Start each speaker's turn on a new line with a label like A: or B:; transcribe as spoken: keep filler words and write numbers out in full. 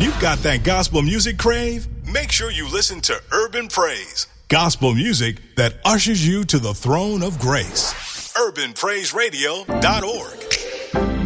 A: you've got that gospel music crave, make sure you listen to Urban Praise, gospel music that ushers you to the throne of grace. urban praise radio dot org.